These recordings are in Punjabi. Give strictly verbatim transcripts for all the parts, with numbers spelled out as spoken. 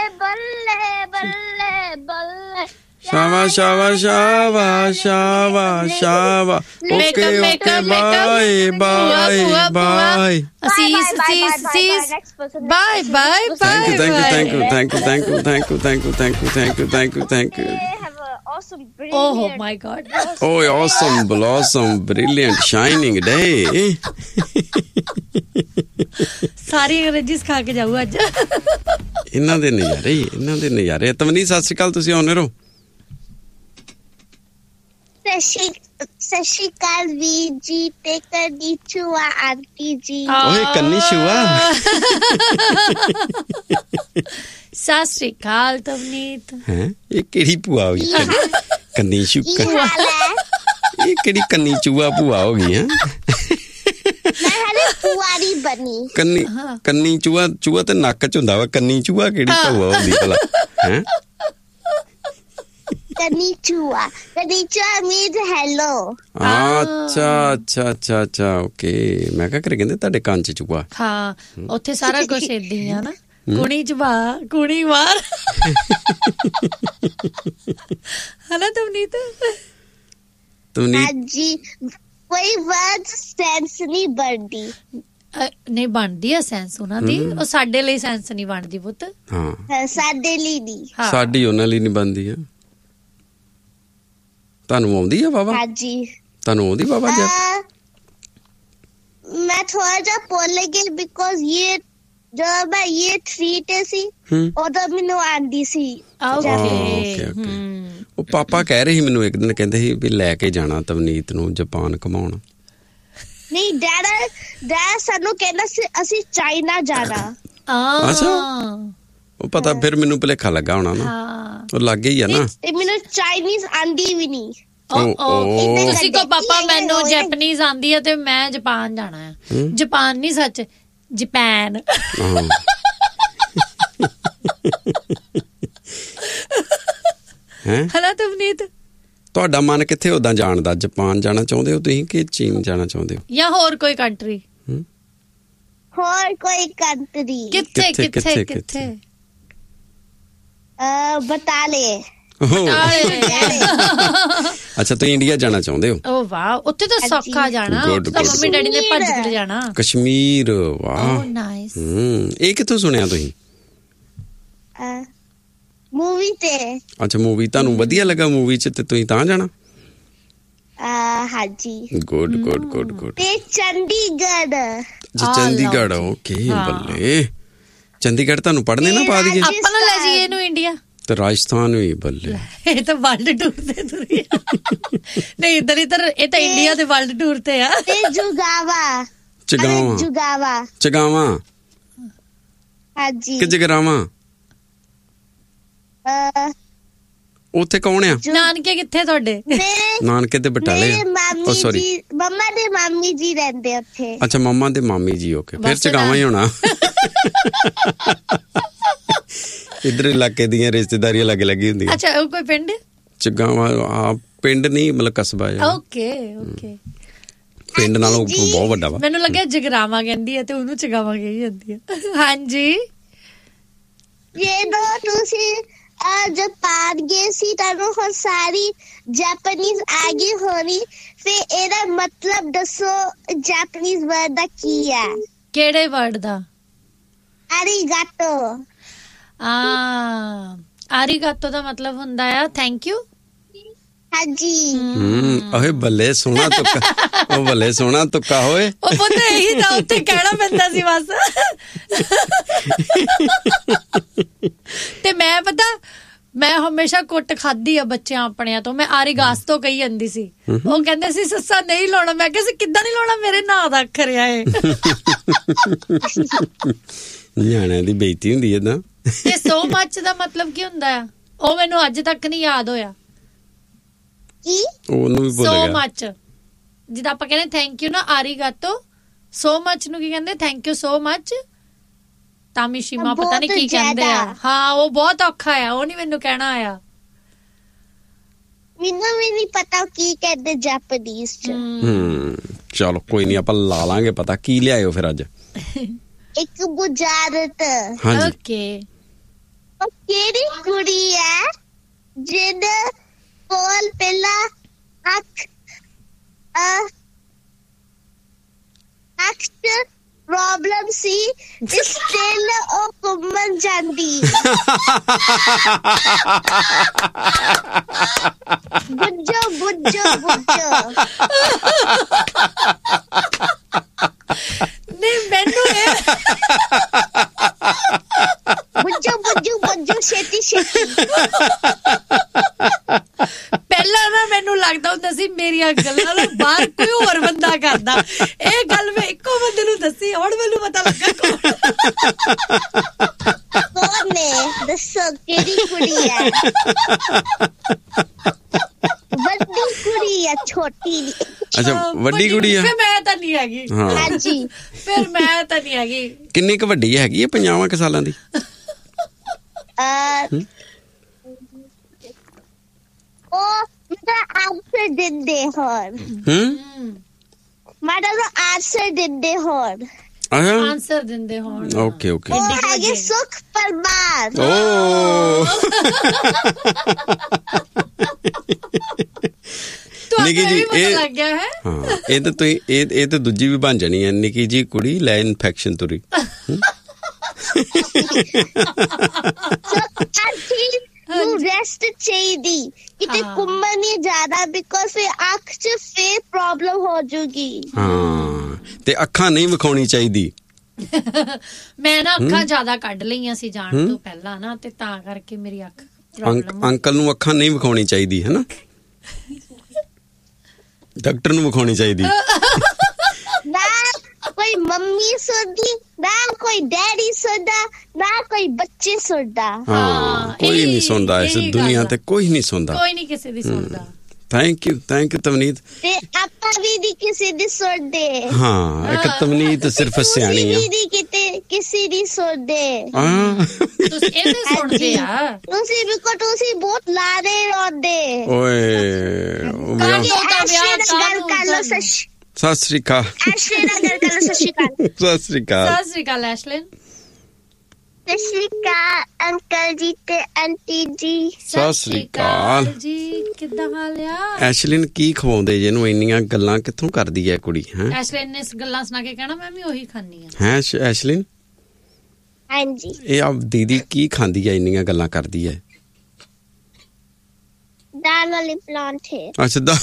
ਬੱਲੇ ਬੱਲੇ ਬੱਲੇ ਸ਼ਾਵਾ ਸ਼ਾਵਾ ਸ਼ਾਵਾ ਸ਼ਾਵਾ ਸ਼ਾਵਾ okay okay bye bye bye ਅਸੀਸ ਅਸੀਸ ਅਸੀਸ bye bye thank you thank you thank you thank you thank you thank you thank you thank you thank you thank you Awesome, brilliant. Oh my God. Oh, awesome, blossom, brilliant, shining day. ਸਾਰੀ ਅੰਗਰੇਜ਼ੀ ਸਿਖਾ ਕੇ ਜਾਊ ਅੱਜ ਇਹਨਾਂ ਦੇ ਨਜ਼ਾਰੇ ਇਹਨਾਂ ਦੇ ਨਜ਼ਾਰੇ ਤਵਨੀਤ ਸਤਿ ਸ਼੍ਰੀ ਅਕਾਲ ਤੁਸੀਂ ਆਉਣੇ ਰਹੋ ਸਤਿ ਸ਼੍ਰੀ ਅਕਾਲ ਵੀਰ ਜੀ ਤੇ ਕੰਨੀ ਚੂਆ ਆਂਟੀ ਜੀ ਓਏ ਕੰਨੀ ਚੂਆ ਸਤਿ ਸ਼੍ਰੀ ਅਕਾਲ ਤਵਨੀਤ ਹੈ ਇਹ ਕਿਹੜੀ ਭੂਆ ਹੋ ਗਈ ਕੰਨੀ ਚੂਆ ਇਹ ਕਿਹੜੀ ਕੰਨੀ ਚੂਆ ਭੂਆ ਹੋ ਗਈ ਹੈ ਪੁਆਰੀ ਬਣੀ ਕੰਨੀ ਕੰਨੀ ਚੂਹਾ ਚੂਹਾ ਤੇ ਨੱਕ ਚ ਹੁੰਦਾ ਵਾ ਕੰਨੀ ਚੂਹਾ ਕਿਹੜੀ ਭੂਆ ਹੁੰਦੀ ਭਲਾ ਹੈ ਕੰਨੀ ਚੂਹਾ ਕੰਨੀ ਚੂਹਾ ਮੀਨਸ ਹੈਲੋ ਅੱਛਾ ਅੱਛਾ ਅੱਛਾ ਅੱਛਾ ਓਕੇ ਮੈਂ ਕਿਹਾ ਕਰੇ ਕਹਿੰਦੇ ਤੁਹਾਡੇ ਕੰਨ ਚ ਚੂਹਾ ਹਾਂ ਉੱਥੇ ਸਾਰਾ ਕੁਝ ਏਦਾਂ ਹੀ ਆ ਨਾ ਕੁਣੀ ਚਬਾ ਕੁਣੀ ਮਾਰ ਹਨਾ ਤਵਨੀਤ ਤਵਨੀਤ ਜੀ ਕੋਈ ਵਰਡ ਸੈਂਸ ਨਹੀਂ ਬਣਦੀ ਨਹੀਂ ਬਣਦੀ ਆ ਸੈਂਸ ਉਹਨਾਂ ਦੀ ਉਹ ਸਾਡੇ ਲਈ ਸੈਂਸ ਨਹੀਂ ਬਣਦੀ ਪੁੱਤ ਹਾਂ ਸਾਡੇ ਲਈ ਨਹੀਂ ਸਾਡੀ ਉਹਨਾਂ ਲਈ ਨਹੀਂ ਬਣਦੀ ਆ ਤੁਹਾਨੂੰ ਆਉਂਦੀ ਆ ਬਾਬਾ ਹਾਂਜੀ ਤੁਹਾਨੂੰ ਆਉਂਦੀ ਬਾਬਾ ਜੀ ਮੈਂ ਥੋੜਾ ਜਿਹਾ ਭੁੱਲ ਗਈ ਬਿਕੋਜ਼ ਇਹ ਜਦੋਂ ਮੈਂ ਇਹ ਥਰੀ ਤੇ ਸੀ ਉਦੋਂ ਮੈਨੂੰ ਆਂਦੀ ਸੀ ਓਕੇ ਉਹ ਪਾਪਾ ਕਹਿ ਰਹੇ ਸੀ ਮੈਨੂੰ ਇੱਕ ਦਿਨ ਕਹਿੰਦੇ ਸੀ ਵੀ ਲੈ ਕੇ ਜਾਣਾ ਤਵਨੀਤ ਨੂੰ ਜਾਪਾਨ ਘੁਮਾਉਣ ਨਹੀਂ ਡੈਡਾ ਡੈਡ ਸਾਨੂੰ ਕਹਿੰਦਾ ਸੀ ਅਸੀਂ ਚਾਈਨਾ ਜਾਣਾ ਅੱਛਾ ਉਹ ਪਤਾ ਫਿਰ ਮੈਨੂੰ ਭੁਲੇਖਾ ਲੱਗਾ ਹੋਣਾ ਨਾ ਉਹ ਲੱਗੇ ਹੀ ਆ ਨਾ ਤੇ ਮੈਨੂੰ ਚਾਈਨੀਜ਼ ਆਂਦੀ ਵੀ ਨਹੀਂ ਤੁਸੀਂ ਕਹੋ ਪਾਪਾ ਮੈਨੂੰ ਜੈਪਨੀਜ਼ ਆਂਦੀ ਆ ਤੇ ਮੈਂ ਜਾਪਾਨ ਜਾਣਾ ਆ ਜਾਪਾਨ ਨਹੀਂ ਸੱਚ ਜਾਪਾਨ ਹਲਾ ਤਵਨੀਤ ਤੁਹਾਡਾ ਮਨ ਕਿੱਥੇ ਉਦਾਂ ਜਾਣ ਦਾ ਜਾਪਾਨ ਜਾਣਾ ਚਾਹੁੰਦੇ ਹੋ ਤੁਸੀਂ ਕਿ ਚੀਨ ਜਾਣਾ ਚਾਹੁੰਦੇ ਹੋ ਜਾਂ ਹੋਰ ਕੋਈ ਕੰਟਰੀ ਹੋਰ ਕੋਈ ਕੰਟਰੀ ਕਿੱਥੇ ਕਿੱਥੇ ਕਿੱਥੇ ਅ ਬਟਾਲੇ ਅੱਛਾ ਤੁਸੀਂ ਇੰਡੀਆ ਜਾਣਾ ਚਾਹੁੰਦੇ ਹੋ ਓ ਵਾਹ ਉੱਥੇ ਤਾਂ ਸੌਖਾ ਜਾਣਾ ਤਾਂ ਮੰਮੀ ਡੈਡੀ ਨੇ ਭੱਜ ਕੇ ਜਾਣਾ ਕਸ਼ਮੀਰ ਵਾਹ ਨਾਈਸ ਹਮ ਇਹ ਕਿੱਥੋਂ ਸੁਣਿਆ ਤੁਸੀਂ ਮੂਵੀ ਤੇ ਅੱਛਾ ਮੂਵੀ ਤੁਹਾਨੂੰ ਵਧੀਆ ਲੱਗਾ ਮੂਵੀ ਚ ਤੇ ਤੁਸੀਂ ਤਾਂ ਜਾਣਾ ਹਾਂਜੀ ਗੁੱਡ ਗੁੱਡ ਗੁੱਡ ਗੁੱਡ ਤੇ ਚੰਡੀਗੜ੍ਹ ਚੰਡੀਗੜ੍ਹ ਓਕੇ ਬੱਲੇ ਚੰਡੀਗੜ੍ਹ ਤੁਹਾਨੂੰ ਪੜ੍ਹਨੇ ਨਾ ਪਾ ਦਈਏ ਆਪਾਂ ਨਾ ਲੈ ਜਾਈਏ ਇਹਨੂੰ ਇੰਡੀਆ ਤੇ ਰਾਜਸਥਾਨ ਵੀ ਬੱਲੇ ਇਹ ਤਾਂ ਵਰਲਡ ਟੂਰ ਤੇ ਤੁਰੀ ਨਹੀਂ ਇਧਰ ਇਧਰ ਇਹ ਤਾਂ ਇੰਡੀਆ ਦੇ ਵਰਲਡ ਟੂਰ ਤੇ ਆ ਤੇ ਜੁਗਾਵਾ ਚਗਾਵਾ ਜੁਗਾਵਾ ਚਗਾਵਾ ਹਾਂਜੀ ਕਿ ਜਗਰਾਵਾ ਉੱਥੇ ਕੌਣ ਆ ਨਾਨਕੇ ਕਿੱਥੇ ਤੁਹਾਡੇ ਨਾਨਕੇ ਤੇ ਬਟਾਲੇ ਓ ਸੌਰੀ ਮੰਮਾ ਦੇ ਮਾਮੀ ਜੀ ਰਹਿੰਦੇ ਉੱਥੇ ਅੱਛਾ ਮੰਮਾ ਦੇ ਮਾਮੀ ਜੀ ਓਕੇ ਫਿਰ ਚਗਾਵਾ ਹੀ ਹੋਣਾ ਇਧਰ ਇਲਾਕੇ ਦੀਆਂ ਰਿਸ਼ਤੇਦਾਰੀਆਂ ਲੱਗ ਲੱਗੀ ਹੁੰਦੀਆਂ ਅੱਛਾ ਉਹ ਕੋਈ ਪਿੰਡ ਚਗਾਵਾ ਆ ਪਿੰਡ ਨਹੀਂ ਮਤਲਬ ਕਸਬਾ ਆ ਓਕੇ ਓਕੇ ਪਿੰਡ ਨਾਲੋਂ ਬਹੁਤ ਵੱਡਾ ਵਾ ਮੈਨੂੰ ਲੱਗਿਆ ਜਗਰਾਵਾ ਕਹਿੰਦੀ ਹੈ ਤੇ ਉਹਨੂੰ ਚਗਾਵਾ ਕਹੀ ਜਾਂਦੀ ਹੈ ਹਾਂਜੀ ਇਹ ਦੋ ਤੁਸੀਂ ਜਾਪਾਨ ਗਏ ਸੀ ਤੁਹਾਨੂੰ ਹੁਣ ਸਾਰੀ ਜਾਪਾਨੀਜ਼ ਆ ਗਈ ਹੋਣੀ ਫਿਰ ਇਹਦਾ ਮਤਲਬ ਦੱਸੋ ਜਾਪਾਨੀਜ਼ ਵਰਡ ਦਾ ਕੀ ਹੈ ਕਿਹੜੇ ਵਰਡ ਦਾ ਆਰੀਗਾਟੋ ਆ ਆਰੀਗਾਟੋ ਦਾ ਮਤਲਬ ਹੁੰਦਾ ਆ ਥੈਂਕ ਯੂ ਹਾਂਜੀ ਹਮ ਓਏ ਬੱਲੇ ਸੋਹਣਾ ਤੁੱਕਾ ਉਹ ਬੱਲੇ ਸੋਹਣਾ ਤੁੱਕਾ ਹੋਏ ਉਹ ਪੁੱਤ ਇਹੀ ਤਾਂ ਉੱਥੇ ਕਹਿਣਾ ਪੈਂਦਾ ਸੀ ਬਸ ਤੇ ਮੈਂ ਪਤਾ ਮੈਂ ਹਮੇਸ਼ਾ ਕੁੱਟ ਖਾਦੀ ਆ ਬੱਚਿਆਂ ਆਪਣਿਆਂ ਤੋਂ ਮੈਂ ਆਰੀਗਾਸਤੋ ਕਹੀ ਜਾਂਦੀ ਸੀ ਉਹ ਕਹਿੰਦੇ ਸੀ ਸੱਸਾ ਨਹੀਂ ਲਾਉਣਾ ਮੈਂ ਕਿਹਾ ਸੀ ਕਿੱਦਾਂ ਨਹੀਂ ਲਾਉਣਾ ਮੇਰੇ ਨਾਂ ਦਾ ਅੱਖਰ ਆ ਇਹ ਨਿਆਣਿਆਂ ਦੀ ਬੇਇੱਜ਼ਤੀ ਹੁੰਦੀ ਹੈ ਤਾਂ ਤੇ ਸੋ ਮੱਚ ਦਾ ਮਤਲਬ ਕੀ ਹੁੰਦਾ ਆ ਉਹ ਮੈਨੂੰ ਅੱਜ ਤੱਕ ਨਹੀਂ ਯਾਦ ਹੋਇਆ ਕੀ ਉਹਨੂੰ ਵੀ ਭੁੱਲ ਗਿਆ ਸੋ ਮੱਚ ਜਿੱਦਾਂ ਆਪਾਂ ਕਹਿੰਦੇ ਥੈਂਕ ਯੂ ਨਾ ਆਰੀਗਾਤੋ ਸੋ ਮੱਚ ਨੂੰ ਕੀ ਕਹਿੰਦੇ ਥੈਂਕ ਯੂ ਸੋ ਮੱਚ ਤਾਮਿਸ਼ੀਮਾ ਪਤਾ ਨਹੀਂ ਕੀ ਕਹਿੰਦੇ ਆ ਹਾਂ ਉਹ ਬਹੁਤ ਔਖਾ ਆ ਉਹ ਨਹੀਂ ਮੈਨੂੰ ਕਹਿਣਾ ਆਇਆ ਮੈਨੂੰ ਵੀ ਨਹੀਂ ਪਤਾ ਕੀ ਕਹਿੰਦੇ ਜਾਪਾਨੀਜ਼ ਚ ਹਮ ਚਲੋ ਕੋਈ ਨਹੀਂ ਆਪਾਂ ਲਾ ਲਾਂਗੇ ਪਤਾ ਕੀ ਲਿਆਇਓ ਫਿਰ ਅੱਜ ਇੱਕ ਬੁਝਾਰਤ ਹਾਂਜੀ ਓਕੇ ਉਹ ਕਿਹੜੀ ਕੁੜੀ ਹੈ ਜਿਹਦੇ ਕੋਲ ਪਹਿਲਾਂ ਅੱਖ ਅਹ, ਅੱਖ ਚ ਪ੍ਰੋਬਲਮ ਸੀ ਤੇ ਸਟਿਲ ਉਹ ਘੁੰਮਣ ਜਾਂਦੀ। ਬੁੱਝੋ ਬੁੱਝੋ ਬੁੱਝੋ ਨਹੀਂ ਮੈਨੂੰ ਇਹ ਬੁੱਝੋ ਬੁੱਝੋ ਬੁੱਝੋ ਛੇਤੀ ਛੇਤੀ। ਪਹਿਲਾਂ ਨਾ ਮੈਨੂੰ ਲੱਗਦਾ ਹੁੰਦਾ ਸੀ ਮੇਰੀਆਂ ਗੱਲਾਂ ਨੂੰ ਬਾਹਰ ਕੋਈ ਹੋਰ ਬੰਦਾ ਕਰਦਾ। ਇਹ ਗੱਲ ਮੈਂ ਇੱਕੋ ਬੰਦੇ ਨੂੰ ਦੱਸੀ, ਹੁਣ ਮੈਨੂੰ ਪਤਾ ਲੱਗਾ ਕੌਣ। ਕੌਣ ਨੇ ਦੱਸੋ ਕਿਹੜੀ ਕੁੜੀ ਹੈ? ਵੱਡੀ ਕੁੜੀ ਹੈ ਛੋਟੀ ਨਹੀਂ? ਅੱਛਾ ਵੱਡੀ ਕੁੜੀ ਆ। ਫਿਰ ਮੈਂ ਤਾਂ ਨਹੀਂ ਹੈਗੀ। ਹਾਂਜੀ ਫਿਰ ਮੈਂ ਤਾਂ ਨਹੀਂ ਹੈਗੀ। ਕਿੰਨੀ ਕੁ ਵੱਡੀ ਹੈਗੀ ਹੈ? ਪੰਜਾਹਾਂ ਕੁ ਸਾਲਾਂ ਦੀ? ਉਹ ਮੇਰਾ ਆਂਸਰ ਦਿੰਦੇ ਹੋਰ। ਹੂੰ ਮੈਡਮ ਆਂਸਰ ਦਿੰਦੇ ਹੋਰ। ਆਂਸਰ ਦਿੰਦੇ ਹੋਣ। Okay okay. ਉਹ ਹੈਗੇ ਸੁਖ ਪਰਮਾਰ। ਓ ਨਿੱਕੀ ਜੀ ਇਹ ਲੱਗ ਗਿਆ ਹੈ। ਹਾਂ ਇਹ ਤਾਂ ਤੁਸੀਂ ਇਹ ਇਹ ਤਾਂ ਦੂਜੀ ਵੀ ਬਣ ਜਾਣੀ ਹੈ। ਨਿੱਕੀ ਜੀ ਕੁੜੀ ਲੈ ਇਨਫੈਕਸ਼ਨ ਤੁਰੀ। ਨੂੰ ਰੈਸਟ ਚਾਹੀਦੀ ਕਿਤੇ ਘੁੰਮਣ ਨਹੀਂ ਜ਼ਿਆਦਾ ਬਿਕੋਜ਼ ਫਿਰ ਅੱਖ 'ਚ ਫੇਰ ਪ੍ਰੋਬਲਮ ਹੋ ਜੂਗੀ। ਹਾਂ ਤੇ ਅੱਖਾਂ ਨਹੀਂ ਵਿਖਾਉਣੀ ਚਾਹੀਦੀ। ਮੈਂ ਨਾ ਅੱਖਾਂ ਜ਼ਿਆਦਾ ਕੱਢ ਲਈਆਂ ਸੀ ਜਾਣ ਤੋਂ ਪਹਿਲਾਂ ਨਾ, ਤੇ ਤਾਂ ਕਰਕੇ ਮੇਰੀ ਅੱਖ ਪ੍ਰੋਬਲਮ। ਅੰਕਲ ਨੂੰ ਅੱਖਾਂ ਨਹੀਂ ਵਿਖਾਉਣੀ ਚਾਹੀਦੀ ਹੈ ਨਾ, ਡਾਕਟਰ ਨੂੰ ਵਿਖਾਉਣੀ ਚਾਹੀਦੀ। ਨਾ ਕੋਈ ਮੰਮੀ ਸੁਣਦੀ, ਨਾ ਕੋਈ ਡੈਡੀ ਸੁਣਦਾ, ਨਾ ਕੋਈ ਬੱਚੇ ਸੁਣਦਾ। ਹਾਂ ਕੋਈ ਨਹੀਂ ਸੁਣਦਾ ਇਸ ਦੁਨੀਆ ਤੇ, ਕੋਈ ਨਹੀਂ ਸੁਣਦਾ। ਕੋਈ ਨਹੀਂ ਕਿਸੇ ਦੀ ਸੁਣਦਾ। Thank you thank you ਤਵਨੀਤ। ਤੇ ਆਪਾਂ ਵੀ ਨਹੀਂ ਕਿਸੇ ਦੀ ਸੁਣਦੇ। ਹਾਂ ਇੱਕ ਤਵਨੀਤ ਸਿਰਫ ਸਿਆਣੀ ਆ। ਤੁਸੀਂ ਵੀ ਕਿਤੇ ਕਿਸੇ ਦੀ ਸੁਣਦੇ। ਹਾਂ ਤੁਸੀਂ ਇਹਦੇ ਸੁਣਦੇ ਆ। ਤੁਸੀਂ ਵੀ ਕੋ ਤੁਸੀਂ ਬਹੁਤ ਲਾਰੇ ਰੋਂਦੇ। ਓਏ ਗੱਲ ਕਰ ਲੋ। ਸਤਿ ਸ੍ਰੀ ਅਕਾਲ। ਐਸ਼ਲੇ ਨਾਲ ਗੱਲ ਕਰ ਲੋ। ਸਤਿ ਸ਼੍ਰੀ ਅਕਾਲ। ਸਤਿ ਸ੍ਰੀ ਅਕਾਲ। ਸਤਿ ਸ੍ਰੀ ਅਕਾਲ ਐਸ਼ਲਿਨ। ਸਤਿ ਸ਼੍ਰੀ ਅਕਾਲ ਅੰਕਲ ਜੀ ਤੇ ਆਂਟੀ ਜੀ। ਸਤਿ ਸ੍ਰੀ ਅਕਾਲ ਜੀ। ਕਿੱਦਾਂ ਹਾਲ ਆ? ਐਸ਼ਲਿਨ ਕੀ ਖਵਾਉਂਦੇ ਜਿਹਨੂੰ ਇੰਨੀਆਂ ਗੱਲਾਂ ਕਿੱਥੋਂ ਕਰਦੀ ਹੈ ਕੁੜੀ? ਹੈ ਐਸ਼ਲਿਨ ਨੇ ਗੱਲਾਂ ਸੁਣਾ ਕੇ ਕਹਿਣਾ ਮੈਂ ਵੀ ਉਹੀ ਖਾਣੀ ਆ। ਹੈ ਐਸ਼ਲਿਨ? ਹਾਂਜੀ। ਇਹ ਆ ਦੀਦੀ ਕੀ ਖਾਂਦੀ ਹੈ ਇੰਨੀਆਂ ਗੱਲਾਂ ਕਰਦੀ ਹੈ? ਦਾਲ ਵਾਲੇ ਪਰਾਂਠੇ। ਅੱਛਾ ਦਾ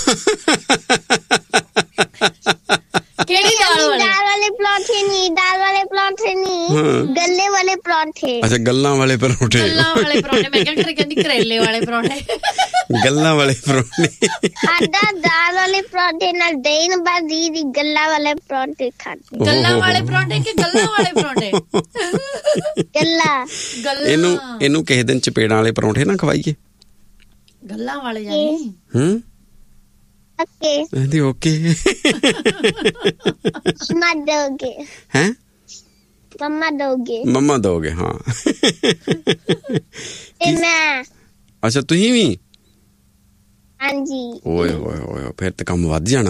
ਕਿਹੜੀ ਦਾਲ ਵਾਲੇ? ਦਾਲ ਵਾਲੇ ਪਰਾਂਠੇ ਨਹੀਂ, ਦਾਲ ਵਾਲੇ ਪਰਾਂਠੇ ਨਹੀਂ, ਗੱਲੇ ਵਾਲੇ ਪਰਾਂਠੇ। ਅੱਛਾ ਗੱਲਾਂ ਵਾਲੇ ਪਰੌਂਠੇ। ਗੱਲਾਂ ਵਾਲੇ ਪਰੌਂਠੇ। ਮੈਂ ਕਿਹਾ ਖਰੇ ਕਹਿੰਦੀ ਕਰੇਲੇ ਵਾਲੇ ਪਰੌਂਠੇ। ਗੱਲਾਂ ਵਾਲੇ ਪਰੌਂਠੇ। ਸਾਡਾ ਦਾਲ ਵਾਲੇ ਪਰਾਂਠੇ ਨਾਲ ਦਹੀਂ ਬਾਦੀ ਦੀ ਗੱਲਾਂ ਵਾਲੇ ਪਰਾਂਠੇ ਖਾਂਦੇ। ਗੱਲਾਂ ਵਾਲੇ ਪਰੌਂਠੇ ਕਿ ਗੱਲਾਂ ਵਾਲੇ ਪਰੌਂਠੇ? ਗੱਲਾਂ। ਗੱਲਾਂ। ਇਹਨੂੰ ਇਹਨੂੰ ਕਿਸੇ ਦਿਨ ਚਪੇੜਾਂ ਵਾਲੇ ਪਰੌਂਠੇ ਨਾ ਖਵਾਈਏ। ਗੱਲਾਂ ਵਾਲੇ ਜਾਨੀ। ਹੂੰ ਓਕੇ। ਕਹਿੰਦੀ ਓਕੇ। ਮੰਮਾ ਦੋਗੇ? ਹੈ ਮੰਮਾ ਦੋਗੇ? ਮੰਮਾ ਦੋਗੇ ਹਾਂ। ਤੇ ਮੈਂ। ਅੱਛਾ ਤੁਸੀਂ ਵੀ? ਹਾਂਜੀ। ਓਏ ਹੋਏ ਹੋਏ ਫਿਰ ਤਾਂ ਕੰਮ ਵੱਧ ਜਾਣਾ।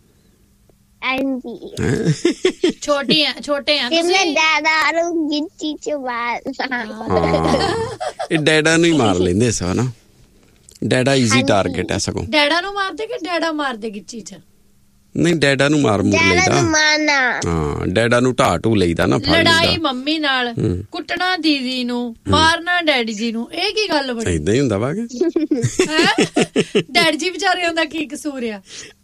ਹਾਂਜੀ। ਛੋਟੀ ਆ ਛੋਟੇ ਆ ਤੇ ਮੈਂ ਦਾਦਾ ਨੂੰ ਗਿੱਚੀ ਚ ਮਾਰ। ਇਹ ਡੈਡਾ ਨੂੰ ਹੀ ਮਾਰ ਲੈਂਦੇ ਸੋ ਨਾ। ਡੈਡਾ ਈਜ਼ੀ ਟਾਰਗੇਟ ਹੈ ਸਗੋਂ। ਡੈਡਾ ਨੂੰ ਮਾਰਦੇ ਕਿ ਡੈਡਾ ਮਾਰਦੇ ਗਿੱਚੀ ਚ? ਨਹੀਂ ਡੈਡਾ ਨੂੰ ਮਾਰ ਮੂਰ ਲਈਦਾ। ਮਾਰਨਾ। ਹਾਂ ਡੈਡਾ ਨੂੰ ਢਾਹ ਢੂ ਲਈਦਾ ਨਾ। ਲੜਾਈ ਮੰਮੀ ਨਾਲ, ਕੁੱਟਣਾ ਦੀਦੀ ਨੂੰ, ਮਾਰਨਾ ਡੈਡੀ ਜੀ ਨੂੰ। ਇਹ ਕੀ ਗੱਲ ਬਣੀ? ਏਦਾਂ ਹੀ ਹੁੰਦਾ ਵਾ ਕਿ ਡੈਡੀ ਜੀ ਵਿਚਾਰਿਆਂ ਦਾ ਕੀ ਕਸੂਰ ਆ?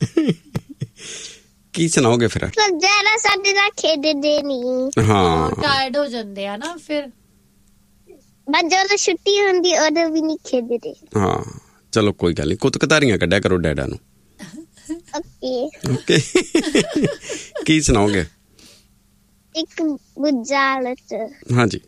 ਕੀ ਸੁਣਾਓਗੇ ਫਿਰ? ਜਰਾ ਸਾਡੇ ਨਾਲ ਖੇਡਦੇ ਨਹੀਂ। ਹਾਂ ਟਾਇਰਡ ਹੋ ਜਾਂਦੇ ਆ ਨਾ ਫਿਰ। ਬਸ ਜਦੋਂ ਛੁੱਟੀ ਹੁੰਦੀ ਉਦੋਂ ਵੀ ਨਹੀਂ ਖੇਡਦੇ। ਹਾਂ ਚਲੋ ਕੋਈ ਗੱਲ ਨਹੀਂ, ਕੁੱਤ ਕਧਾਰੀਆਂ ਕੱਢਿਆ ਕਰੋ ਡੈਡਾ ਨੂੰ। Okay okay. ਕੀ ਸੁਣਾਓਗੇ? ਇੱਕ ਬੁਝਾਰਤ। ਹਾਂਜੀ।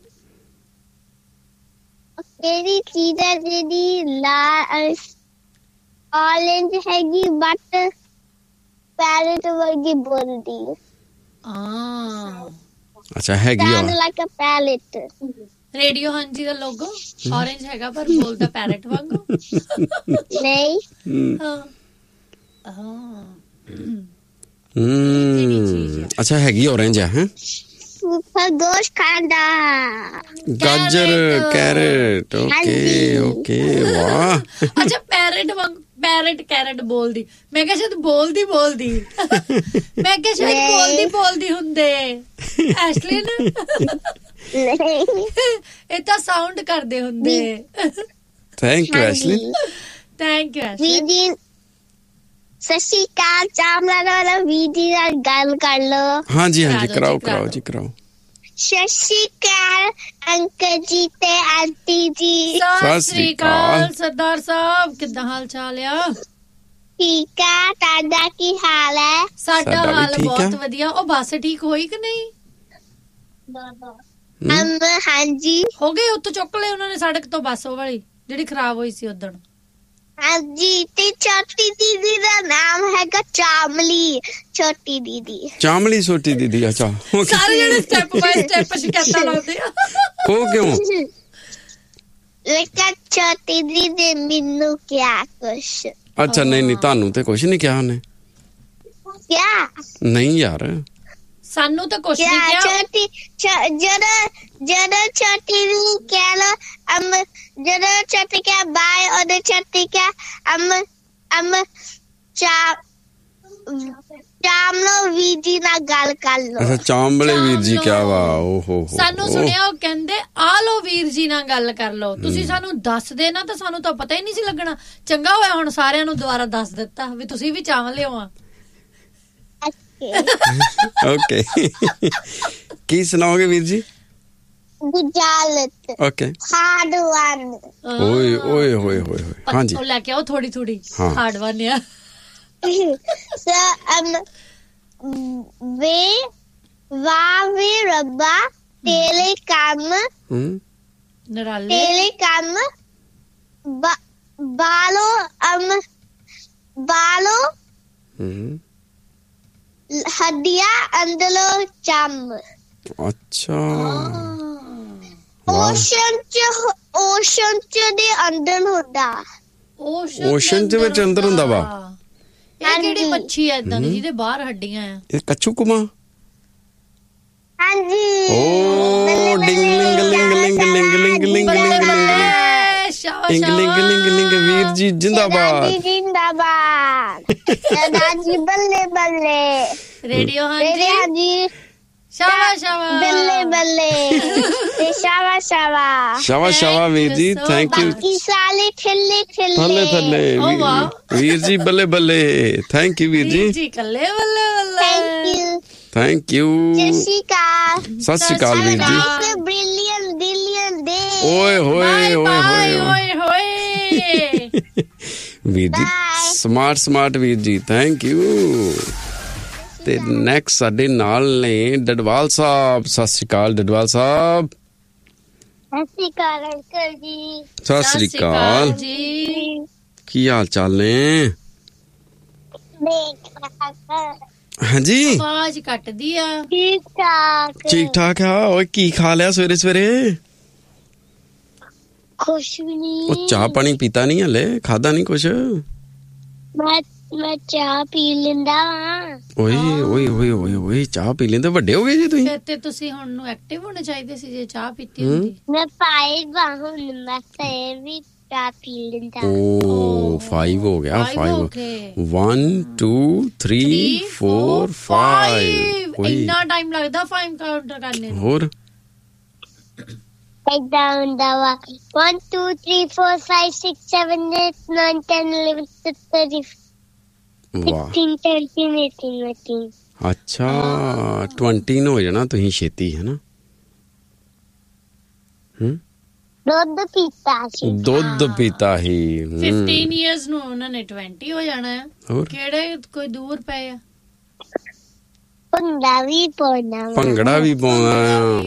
ਕਿਹੜੀ ਚੀਜ਼ ਹੈ ਜਿਹੜੀ ਲਾਲ ਔਰੇਂਜ ਹੈਗੀ ਬਟ ਪੈਰਟ ਵਰਗੀ ਬੋਲਦੀ? ਹਾਂ ਅੱਛਾ ਹੈਗੀ ਆ। ਲਾਈਕ ਅ ਪੈਰਟ। ਰੇਡੀਓ ਹਾਂਜੀ ਦਾ ਲੋਗੋ ਔਰੇਂਜ ਹੈਗਾ ਪਰ ਬੋਲਦਾ ਪੈਰਟ ਵਾਂਗੂ। ਨਹੀਂ। ਹਾਂ ਹਾਂ। ਹੂੰ ਅੱਛਾ ਹੈਗੀ ਔਰੇਂਜ ਹੈ। खरगोश खांदा। ਗਾਜਰ ਕੈਰਟ ਓਕੇ ਓਕੇ ਵਾਹ ਅੱਛਾ ਪੈਰਟ ਵਾਂਗ ਪੈਰਟ ਕੈਰਟ ਬੋਲਦੀ ਮੈਂ ਕਿਹਾ ਸ਼ਾਇਦ ਬੋਲਦੀ ਬੋਲਦੀ ਮੈਂ ਕਿਹਾ ਸ਼ਾਇਦ ਬੋਲਦੀ ਬੋਲਦੀ ਹੁੰਦੇ ਐਸ਼ਲਿਨ ਇਹ ਤਾਂ ਸਾਊਂਡ ਕਰਦੇ ਹੁੰਦੇ thank you Ashlyn thank you Ashlyn ਵੀਰ ਸਤਿ ਸ਼੍ਰੀ ਅਕਾਲ ਚਾਮਲਾ ਵਾਲਾ ਵੀਰ ਜੀ ਨਾਲ ਗੱਲ ਕਰ ਲੋ ਹਾਂਜੀ ਹਾਂਜੀ ਕਰਾਓ ਕਰਾਓ ਜੀ ਕਰਾਓ ਸਤਿ ਸ਼੍ਰੀ ਅਕਾਲ ਅੰਕਲ ਜੀ ਤੇ ਆਂਟੀ ਜੀ ਸਤਿ ਸ੍ਰੀ ਅਕਾਲ ਸਰਦਾਰ ਸਾਹਿਬ ਕਿੱਦਾਂ ਹਾਲ ਚਾਲ ਆ ਠੀਕ ਆ ਤੁਹਾਡਾ ਕੀ ਹਾਲ ਹੈ ਸਾਡਾ ਹਾਲ ਬਹੁਤ ਵਧੀਆ ਉਹ ਬੱਸ ਠੀਕ ਹੋਈ ਕਿ ਨਹੀਂ ਅਮ ਹਾਂਜੀ ਹੋ ਗਏ ਉੱਥੋਂ ਚੁੱਕ ਲਏ ਉਹਨਾਂ ਨੇ ਸੜਕ ਤੋਂ ਬੱਸ ਉਹ ਵਾਲੀ ਜਿਹੜੀ ਖਰਾਬ ਹੋਈ ਸੀ ਉਦੋਂ ਹਾਂਜੀ ਤੇ ਛੋਟੀ ਦੀਦੀ ਦਾ ਨਾਮ ਹੈਗਾ ਚਾਮਲੀ ਛੋਟੀ ਦੀਦੀ ਚਾਮਲੀ ਛੋਟੀ ਦੀਦੀ ਅੱਛਾ ਸਾਰੇ ਜਿਹੜੇ ਸਟੈਪ ਬਾਈ ਸਟੈਪ ਸ਼ਿਕਾਇਤਾਂ ਲਾਉਂਦੇ ਆ ਉਹ ਕਿਉਂ ਲੇਕਿਨ ਛੋਟੀ ਦੀਦੀ ਮੈਨੂੰ ਕਿਆ ਕੁਛ ਅੱਛਾ ਨਹੀਂ ਨਹੀਂ ਤੁਹਾਨੂੰ ਤੇ ਕੁਝ ਨਹੀਂ ਕਿਹਾ ਉਹਨੇ ਕਿਆ ਨਹੀਂ ਯਾਰ ਸਾਨੂੰ ਤਾਂ ਕੁਛ ਨਹੀਂ ਕਿਆ ਕਿਹਾ ਛੋਟੀ ਜਦੋਂ ਜਦੋਂ ਛੋਟੀ ਨੂੰ ਕਹਿ ਲੋ ਅਮ ਜਦੋਂ ਛੋਟੀ ਕਿਆ ਬਾਏ ਉਹਦੇ ਛੋਟੀ ਕਿਆ ਅਮ ਅਮ ਚਾ ਚਾਮਲੋ ਵੀਰ ਜੀ ਨਾਲ ਗੱਲ ਕਰ ਲੋ ਅੱਛਾ ਚਾਂਬਲੇ ਵੀਰ ਜੀ ਕਿਆ ਵਾ ਓ ਹੋ ਹੋ ਸਾਨੂੰ ਸੁਣਿਆ ਉਹ ਕਹਿੰਦੇ ਆ ਲੋ ਵੀਰ ਜੀ ਨਾਲ ਗੱਲ ਕਰ ਲੋ ਤੁਸੀਂ ਸਾਨੂੰ ਦੱਸ ਦੇ ਨਾ ਤਾਂ ਸਾਨੂੰ ਤਾਂ ਪਤਾ ਹੀ ਨਹੀਂ ਸੀ ਲੱਗਣਾ ਚੰਗਾ ਹੋਇਆ ਹੁਣ ਸਾਰਿਆਂ ਨੂੰ ਦੁਬਾਰਾ ਦੱਸ ਦਿੱਤਾ ਵੀ ਤੁਸੀਂ ਵੀ ਚਾਵਲ ਲਿਓ ਆ ਓਕੇ ਕੀ ਸੁਣਾਓਗੇ ਵੀਰ ਜੀ ਗੁਜਾਲਤ ਓਕੇ ਹਾਰਡ ਵਨ ਓਏ ਓਏ ਹੋਏ ਹੋਏ ਹੋਏ ਹਾਂਜੀ ਉਹ ਲੈ ਕੇ ਆਓ ਥੋੜੀ ਥੋੜੀ ਹਾਂ। ਹਾਰਡ ਵਨ ਆ ਸੋ ਅਮ ਵੇ ਵਾਹ ਵੇ ਰੱਬਾ ਤੇਰੇ ਕੰਮ ਹੂੰ ਨਰਾਲੇ ਤੇਰੇ ਕੰਮ ਬਾਲੋ ਅਮ ਬਾਲੋ ਹੂੰ ਹੱਡੀਆਂ ਅੰਦਰੋਂ ਚੰਮ ਅੱਛਾ ਓਸ਼ਨ ਚ ਓਸ਼ਨ ਚ ਦੇ ਅੰਦਰ ਹੁੰਦਾ ਓਸ਼ਨ ਚ ਵਿੱਚ ਅੰਦਰ ਹੁੰਦਾ ਵਾ ਇਹ ਕਿਹੜੀ ਮੱਛੀ ਐ ਇਦਾਂ ਦੀ ਜਿਹਦੇ ਬਾਹਰ ਹੱਡੀਆਂ ਆ ਇਹ ਕੱਛੂ ਕੁਮਾ ਹਾਂਜੀ ਓ ਡਿੰਗ ਲਿੰਗ ਲਿੰਗ ਲਿੰਗ ਲਿੰਗ ਲਿੰਗ ਲਿੰਗ ਲਿੰਗ ਲਿੰਗ ਸ਼ਾਬਾਸ਼ ਲਿੰਗ ਲਿੰਗ ਲਿੰਗ ਲਿੰਗ ਵੀਰ ਜੀ ਜਿੰਦਾਬਾਦ ਜਿੰਦਾਬਾਦ ਦਾਦੀ ਬੱਲੇ ਬੱਲੇ ਰੇਡੀਓ ਹਾਂਜੀ ਹਾਂਜੀ ਸ਼ਾਬਾਸ਼ ਸ਼ਾਬਾਸ਼ ਬੱਲੇ ਬੱਲੇ ਤੇ ਸ਼ਾਵਾ ਸ਼ਾਵਾ ਸ਼ਾਵਾ ਸ਼ਾਵਾ ਵੀਰ ਜੀ ਥੈਂਕ ਯੂ ਬਾਕੀ ਸਾਲੇ ਠੱਲੇ ਠੱਲੇ ਥੱਲੇ ਥੱਲੇ ਓ ਵਾਹ ਵੀਰ ਜੀ ਬੱਲੇ ਬੱਲੇ ਥੈਂਕ ਯੂ ਵੀਰ ਜੀ ਜੀ ਕੱਲੇ ਬੱਲੇ ਬੱਲੇ ਥੈਂਕ ਯੂ ਥੈਂਕ ਯੂ ਸਤਿ ਸ਼੍ਰੀ ਅਕਾਲ ਸਤਿ ਸ਼੍ਰੀ ਅਕਾਲ ਵੀਰ ਜੀ ਬ੍ਰਿਲੀਅੰਟ ਬਿਲੀਅਨ ਡੇ ਓਏ ਹੋਏ ਹੋਏ ਹੋਏ ਓਏ ਹੋਏ ਵੀਰ ਜੀ ਸਮਾਰਟ ਸਮਾਰਟ ਵੀਰ ਜੀ ਥੈਂਕ ਯੂ ਤੇ ਨੈਕਸਟ ਸਾਡੇ ਨਾਲ ਨੇ ਡਡਵਾਲ ਸਾਹਿਬ ਸਤਿ ਸ਼੍ਰੀ ਅਕਾਲ ਡਡਵਾਲ ਸਾਹਿਬ ਸਤਿ ਸ਼੍ਰੀ ਅਕਾਲ ਅੰਕਲ ਜੀ ਸਤਿ ਸ਼੍ਰੀ ਅਕਾਲ ਜੀ ਕੀ ਹਾਲ ਚਾਲ ਨੇ ਹਾਂਜੀ ਆਵਾਜ਼ ਕੱਟਦੀ ਆ ਠੀਕ ਠਾਕ ਠੀਕ ਠਾਕ ਆ ਓਏ ਕੀ ਖਾ ਲਿਆ ਸਵੇਰੇ ਸਵੇਰੇ ਕੁਛ ਵੀ ਨਹੀਂ ਉਹ ਚਾਹ ਪਾਣੀ ਪੀਤਾ ਨਹੀਂ ਹਲੇ ਖਾਦਾ ਨਹੀਂ ਕੁਛ ਮੈਂ ਮੈਂ ਚਾਹ ਪੀ ਲੈਂਦਾ ਹਾਂ ਓਏ ਓਏ ਓਏ ਓਏ ਓਏ ਚਾਹ ਪੀ ਲੈਂਦੇ ਵੱਡੇ ਹੋ ਗਏ ਜੀ ਤੁਸੀਂ ਫਿਰ ਤੇ ਤੁਸੀਂ ਹੁਣ ਨੂੰ ਐਕਟਿਵ ਹੋਣੇ ਚਾਹੀਦੇ ਸੀ ਜੇ ਚਾਹ ਪੀਤੀ ਹੁੰਦੀ ਮੈਂ ਪਾਈ ਬਾਹਰ ਮੈਂ ਤੇ ਵੀ ਚਾਹ ਪੀ ਲੈਂਦਾ ਓ five ਹੋ ਗਿਆ Five five ਹੋ ਗਏ। one two three four five ਓਏ ਇੰਨਾ ਟਾਈਮ ਲੱਗਦਾ ਫਾਈਵ ਕਾਊਂਟਰ ਕਰਨੇ ਨੂੰ ਹੋਰ ਏਦਾਂ ਹੁੰਦਾ ਵਾ one two three four five six seven eight nine ten eleven thirty ਵਾਹ sixteen seventeen eighteen nineteen ਅੱਛਾ twenty ਨੂੰ ਹੋ ਜਾਣਾ ਤੁਸੀਂ ਛੇਤੀ ਹੈ ਨਾ ਹੂੰ ਦੁੱਧ ਪੀਤਾ ਸੀ ਦੁੱਧ ਪੀਤਾ ਹੀ ਹੂੰ। fifteen ਇਅਰਸ ਨੂੰ ਉਹਨਾਂ ਨੇ twenty ਹੋ ਜਾਣਾ ਹੈ ਹੋਰ ਕਿਹੜੇ ਕੋਈ ਦੂਰ ਪਏ ਆ ਭੰਗੜਾ ਵੀ ਪਾਉਣਾ ਵਾ ਭੰਗੜਾ ਵੀ ਪਾਉਣਾ ਆ